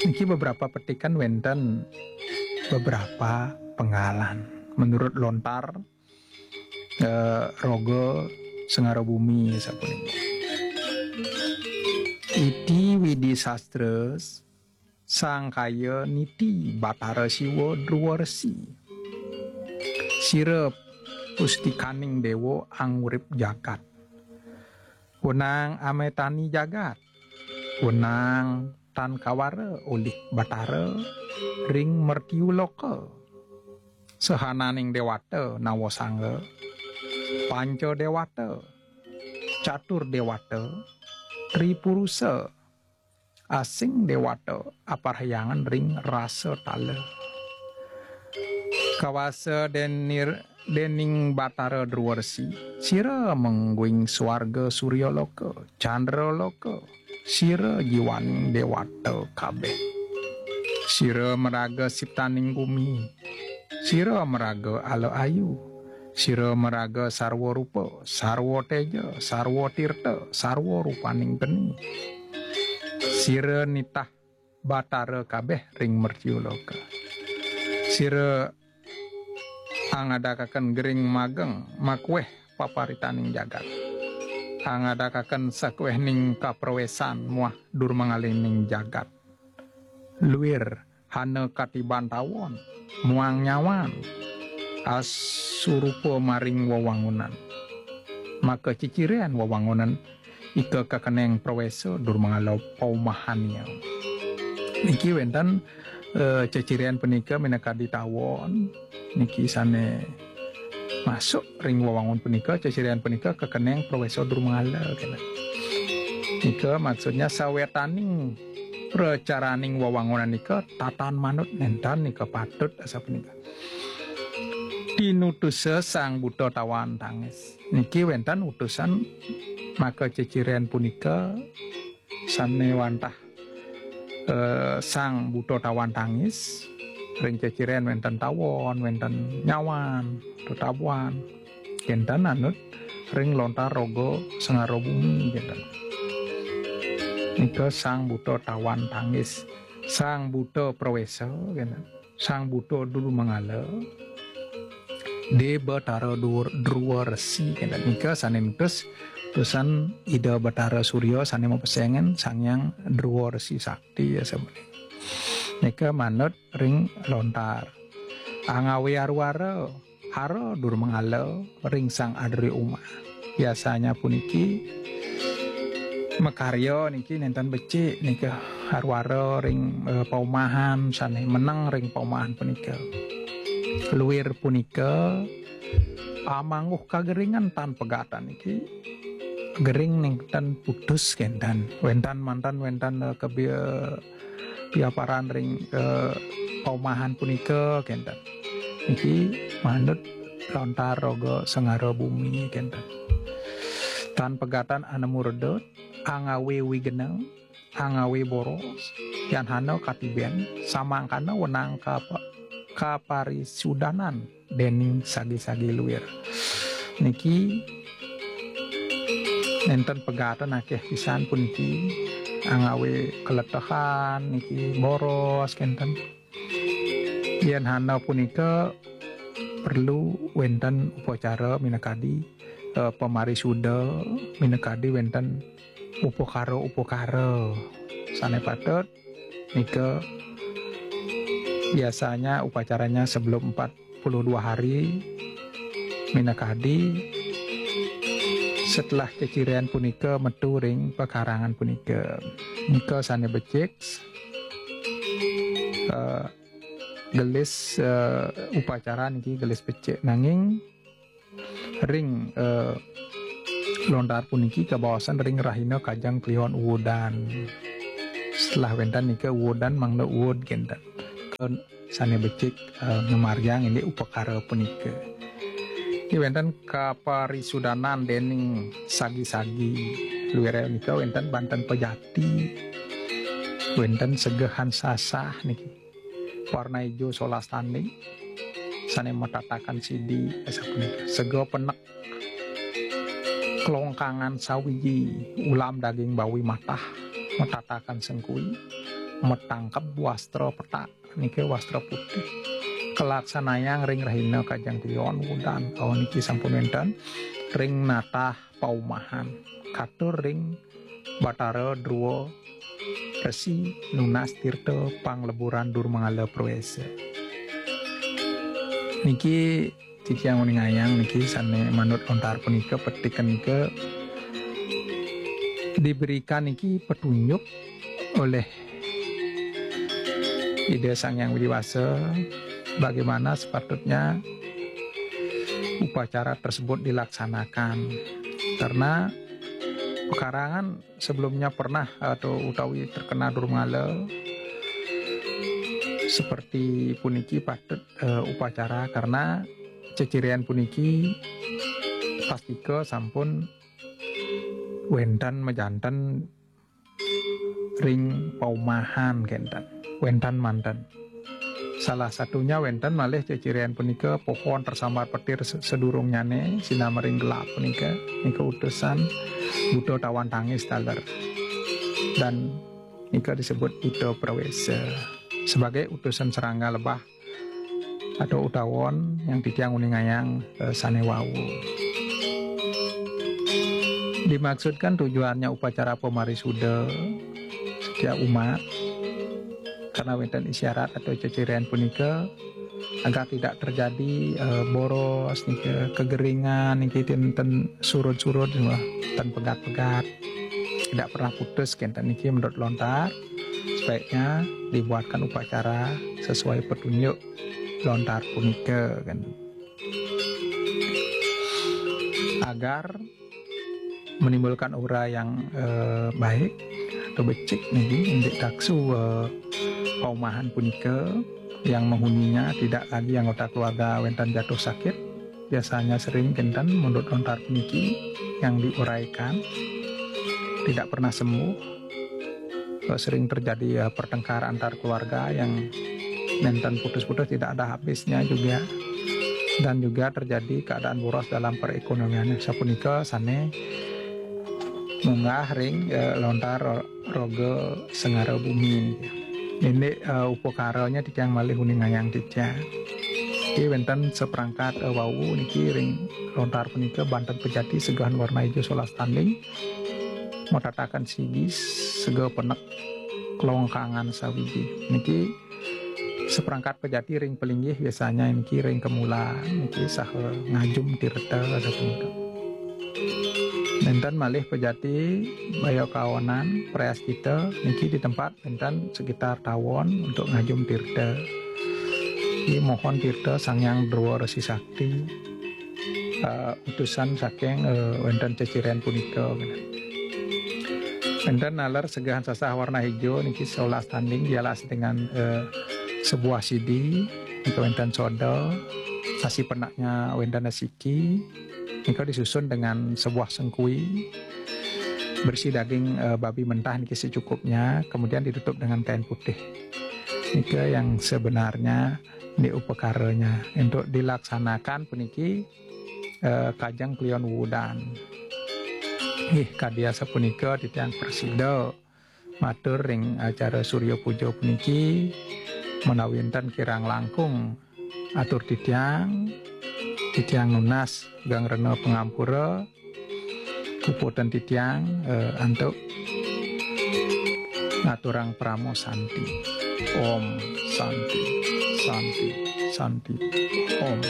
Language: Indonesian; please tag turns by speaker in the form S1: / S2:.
S1: Niki beberapa petikan wenten beberapa penggalan menurut lontar rogo sengaro bumi sapunika. Iti widi sastres sang kaya niti Batara Siwa Druwa Resi sirep pustikaning dewa angurip jagat wenang ametani jagat wenang tan kawara olih Batara ring mertiu loka sehananing dewata nawasangga panca dewata catur dewata tripurusa asing dewata aparhyangan ring rasa tala kawasa dening Batara Druwa Resi sira mengguing swarga surya loka candra loka sira jiwaning dewata kabeh sira meraga siptaning bumi sira meraga ala ayu sira meraga sarwa rupa sarwa teja sarwa tirta sarwa rupaning geni sira nitah Batara kabeh ring mertiu loka sira angadakaken gering mageng makweh paparitaning jagat angadakaken sakweh ning kaprewesan muah dur mangalining jagat luir hana katiban tawon muang nyawan asurupa maring wewangunan maka cicirean wewangunan ika kakeneng prewesa dur mangalau paumahannya niki wenten cecirian penika minakadi tawon niki sane masuk ring wewangun penika cecirian penika kekeneng prewesa dur mangala kena nika maksudnya sawetaning precaraning wewangunan nika tatan manut nentan nika patut asa penika tinutusa sang buta tawan tangis niki wenten utusan maka cecirian punika sane wantah sang buta tawan tangis ring cecirian wenten tawon wenten nyawan tetabuan kenten anut ring lontar rogo sengaro bumi kenten nika sang buta tawan tangis sang buta prewesa kenten sang buta dulu mangala de Batara Druwa Resi kenten nika sanemkes tusan ida Batara Surya sane mapesengen sangyang Druwa Resi Sakti ya sebenarnya nika manut ring lontar angawi arwara haro dur mangala ring sang adri uma biasanya puniki mekarya niki nenten becik nika arwara ring paumahan sane menang ring paumahan punika luir punika amangguh kageringan tan pegatan niki gering ningtan putus kentan wentan mantan wentan piaparan ring paumahan punika kentan niki manut lontar rogo sengaro bumi kentan tan pegatan anemu redot angawe wigeneng angawe boros yan hana katiben samangkana wenang kaparisudanan dening sagi-sagi luir niki nenten pegatan akeh pisan puniki angawe keletahan niki boros kenten yen hana punika perlu wenten upacara minakadi pamarisuda minakadi wenten upakara sane patut nika biasanya upacaranya sebelum 42 hari minakadi setelah cecirian punika metu ring pekarangan punika nika sane becik gelis upacara niki gelis becik nanging ring lontar puniki kabawasan ring rahina kajang klihon uwudan setelah wentan nika uwudan mangna uwud gentan sane becik ngemaryang ini upakara punika iki wenten kaparisudanan dening sagi-sagi luwere nika wenten Banten Pejati wenten Segehan Sasah niki warna ijo solastani sane metatakan sidi sapunika sego penek kelongkangan sawiji ulam daging bawi matah metatakan sengkui metangkep wastra petak niki wastra putih kelaksanayang ring rahina kajang klion wudan tahun niki sampun wonten ring natah paumahan katur ring Batara Druwa Resi Nunas Tirta Pangleburan Durmangala Proesa niki titiang uningayang niki sane manut lontar punika petikan nika diberikan niki petunjuk oleh Ide Sang Yang Widiwasa bagaimana sepatutnya upacara tersebut dilaksanakan karena pekarangan sebelumnya pernah atau utawi terkena Durmangala seperti puniki patut upacara karena cecirian puniki pastika sampun wendan mejanten ring paumahan kenten wendan manten salah satunya wendan malih cecirian punika pohon tersambar petir sedurung nyane sinamering gelap punika nika utusan Buddha tawan tangis taler dan nika disebut Buddha Prawesa sebagai utusan serangga lebah atau utawon yang ditiang uningayang sanewawu. Dimaksudkan tujuannya upacara pemarisuda setiap umat karena wonten isyarat atau cecirian punika agar tidak terjadi boros nika kegeringan niki tinten surut-surut dan pegat-pegat tidak pernah putus kenten niki menurut lontar sebaiknya dibuatkan upacara sesuai petunjuk lontar punika kan agar menimbulkan aura yang baik atau becik niki indik taksu paumahan punika yang menghuninya tidak lagi anggota keluarga wentan jatuh sakit biasanya sering kenten menurut lontar puniki yang diuraikan tidak pernah sembuh sering terjadi pertengkaran antar keluarga yang mentan putus-putus tidak ada habisnya juga dan juga terjadi keadaan boros dalam perekonomian sapunika sane munggah ring lontar rogo sengara bumi ini upakaranya titiang malih uningayang titiang iki wonten seperangkat wau niki ring lontar punika banten pejati segahan warna hijau solas tanding matatakan sigis sega penek kelongkangan sawiji niki seperangkat pejati ring pelinggih biasanya niki ring kemula niki saha ngajum tirta sapunika Benten malih pejati bayo kawanan preas kita niki di tempat benten sekitar tawon untuk ngajum tirta ini mohon tirta Sang Yang Druwa Resi Sakti utusan saking wonten cecirian punika benten nalar segahan sasah warna hijau niki solas tanding dialas dengan sebuah sidi niki wonten soda sasi penaknya wonten siki niko disusun dengan sebuah sengkui bersih daging babi mentah niki secukupnya kemudian ditutup dengan kain putih niki yang sebenarnya ini upakaranya untuk dilaksanakan puniki kajang klion wudan kadia sapunika titiang persida matur ring acara Surya Puja puniki menawi enten kirang langkung atur titiang nunas gang rena pengampura kuputan titiang antuk ngaturang pramo santi om santi santi santi om